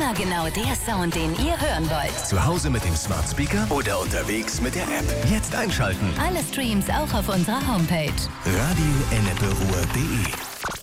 Immer genau der Sound, den ihr hören wollt. Zu Hause mit dem Smart Speaker oder unterwegs mit der App. Jetzt einschalten. Alle Streams auch auf unserer Homepage. Radio-enneperuhr.de